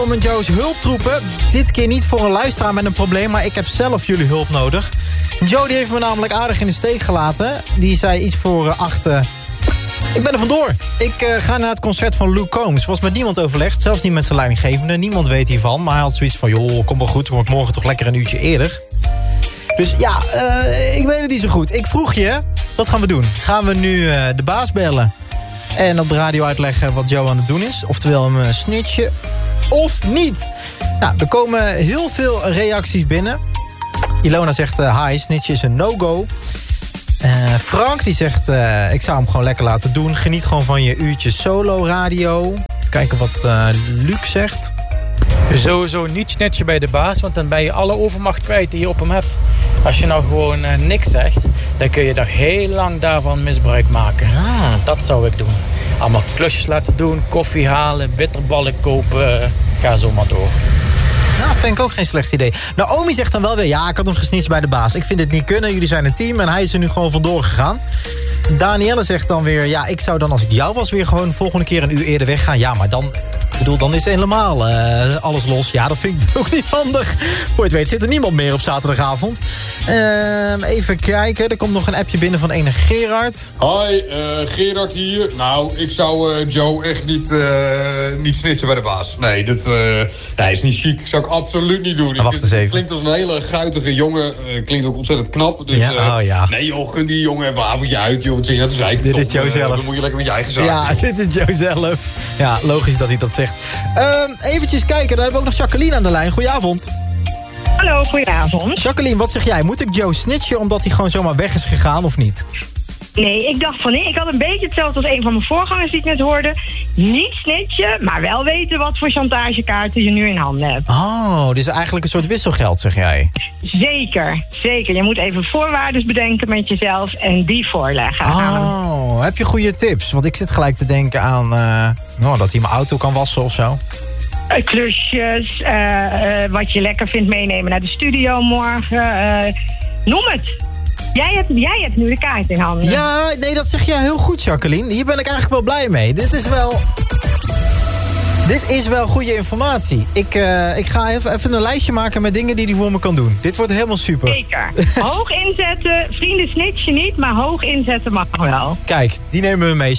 Om Joe's hulptroepen. Dit keer niet voor een luisteraar met een probleem, maar ik heb zelf jullie hulp nodig. Joe die heeft me namelijk aardig in de steek gelaten. Die zei iets voor 8... Ik ben er vandoor. Ik ga naar het concert van Luke Combs. Was met niemand overlegd, zelfs niet met zijn leidinggevende. Niemand weet hiervan, maar hij had zoiets van... joh, kom wel goed, kom ik morgen toch lekker een uurtje eerder. Dus ja, ik weet het niet zo goed. Ik vroeg je, wat gaan we doen? Gaan we nu de baas bellen? En op de radio uitleggen wat Joe aan het doen is? Oftewel hem snitchen of niet? Nou, er komen heel veel reacties binnen. Ilona zegt, hi, snitchen is een no-go. Frank die zegt, ik zou hem gewoon lekker laten doen. Geniet gewoon van je uurtje solo radio. Kijken wat Luc zegt. Sowieso niet snitchen bij de baas, want dan ben je alle overmacht kwijt die je op hem hebt. Als je nou gewoon niks zegt, dan kun je daar heel lang daarvan misbruik maken. Ah. Dat zou ik doen. Allemaal klusjes laten doen, koffie halen, bitterballen kopen, ga zo maar door. Nou, vind ik ook geen slecht idee. Naomi zegt dan wel weer, ja, ik had hem gesnitcht bij de baas. Ik vind het niet kunnen, jullie zijn een team en hij is er nu gewoon vandoor gegaan. Danielle zegt dan weer, ja, ik zou dan als ik jou was weer gewoon de volgende keer een uur eerder weggaan. Ja, maar dan... Ik bedoel, dan is helemaal alles los. Ja, dat vind ik ook niet handig. Voor je het weet zit er niemand meer op zaterdagavond. Even kijken. Er komt nog een appje binnen van ene Gerard. Hoi, Gerard hier. Nou, ik zou Joe echt niet snitchen bij de baas. Nee, dat is niet chic. Zou ik absoluut niet doen. Wacht eens even. Klinkt als een hele guitige jongen. Klinkt ook ontzettend knap. Dus, ja. Nee joh, gun die jongen even een avondje uit. Joh, wat zit je nou te zeiken? Dit is Joe zelf. Dan moet je lekker met je eigen zaak. Ja, joh. dit is Joe zelf. Ja, logisch dat hij dat zegt. Eventjes kijken, daar hebben we ook nog Jacqueline aan de lijn. Goedenavond. Hallo, goedenavond. Jacqueline, wat zeg jij? Moet ik Joe snitchen omdat hij gewoon zomaar weg is gegaan of niet? Nee, ik dacht van nee. Ik had een beetje hetzelfde als een van mijn voorgangers die ik net hoorde. Niet snitchen, maar wel weten wat voor chantagekaarten je nu in handen hebt. Oh, dus eigenlijk een soort wisselgeld, zeg jij? Zeker, zeker. Je moet even voorwaarden bedenken met jezelf en die voorleggen. Oh, heb je goede tips? Want ik zit gelijk te denken aan dat hij mijn auto kan wassen of zo. Klusjes, wat je lekker vindt meenemen naar de studio morgen. Noem het. Jij hebt nu de kaart in handen. Ja, nee, dat zeg jij heel goed, Jacqueline. Hier ben ik eigenlijk wel blij mee. Dit is wel goede informatie. Ik ga even een lijstje maken met dingen die hij voor me kan doen. Dit wordt helemaal super. Zeker. Hoog inzetten. Vrienden snitchen niet, maar hoog inzetten mag wel. Kijk, die nemen we mee.